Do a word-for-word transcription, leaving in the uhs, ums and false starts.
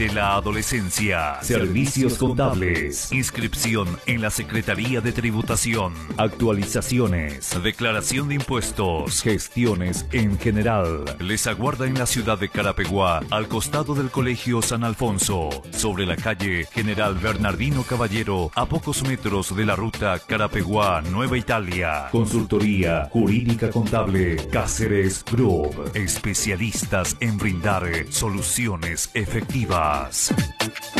de la adolescencia. Servicios contables. Inscripción en la Secretaría de Tributación. Actualizaciones. Declaración de impuestos. Gestiones en general. Les aguarda en la ciudad de Carapeguá, al costado del Colegio San Alfonso, sobre la calle General Bernardino Caballero, a pocos metros de la ruta Carapeguá Nueva Italia. Consultoría Jurídica Contable Cáceres Group. Especialistas en brindar soluciones efectivas.